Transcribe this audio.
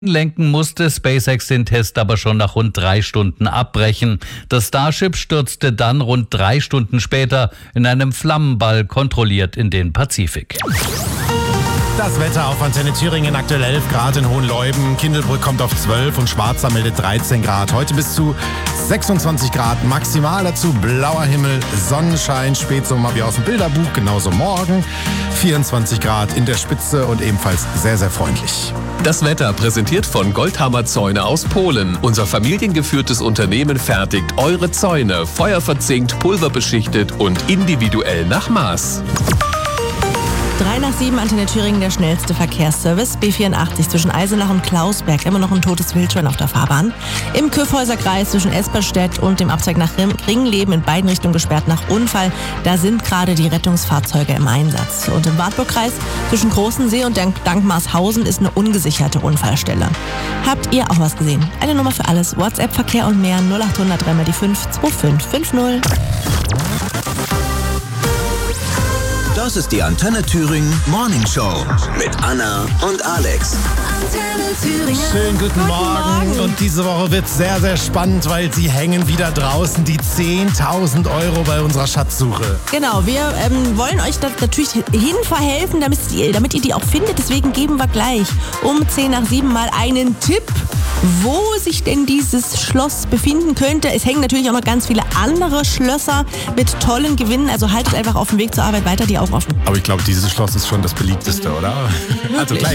lenken musste SpaceX den Test aber schon nach rund 3 Stunden abbrechen. Das Starship stürzte dann rund 3 Stunden später in einem Flammenball kontrolliert in den Pazifik. Das Wetter auf Antenne Thüringen, aktuell 11 Grad in Hohenleuben, Kindelbrück kommt auf 12 und Schwarza meldet 13 Grad. Heute bis zu 26 Grad maximal, dazu blauer Himmel, Sonnenschein, Spätsommer wie aus dem Bilderbuch, genauso morgen 24 Grad in der Spitze und ebenfalls sehr, sehr freundlich. Das Wetter präsentiert von Goldhammer Zäune aus Polen. Unser familiengeführtes Unternehmen fertigt eure Zäune, feuerverzinkt, pulverbeschichtet und individuell nach Maß. 3 nach 7, Antenne Thüringen, der schnellste Verkehrsservice. B84 zwischen Eisenach und Klausberg, immer noch ein totes Wildschwein auf der Fahrbahn. Im Kyffhäuser-Kreis zwischen Esperstedt und dem Abzweig nach Ringleben in beiden Richtungen gesperrt nach Unfall. Da sind gerade die Rettungsfahrzeuge im Einsatz. Und im Wartburgkreis zwischen Großensee und Dankmarshausen ist eine ungesicherte Unfallstelle. Habt ihr auch was gesehen? Eine Nummer für alles. WhatsApp, Verkehr und mehr 0800 3 die 5 2550. Das ist die Antenne Thüringen Morning Show mit Anna und Alex. Antenne Thüringen. Schönen guten Morgen. Und diese Woche wird sehr, sehr spannend, weil sie hängen wieder draußen, die 10.000 Euro bei unserer Schatzsuche. Genau, wir wollen euch da natürlich verhelfen, damit ihr die auch findet. Deswegen geben wir gleich um 10 nach 7 mal einen Tipp, wo sich denn dieses Schloss befinden könnte. Es hängen natürlich auch noch ganz viele andere Schlösser mit tollen Gewinnen. Also haltet einfach auf dem Weg zur Arbeit weiter die Augen offen. Aber ich glaube, dieses Schloss ist schon das beliebteste, oder? Also gleich.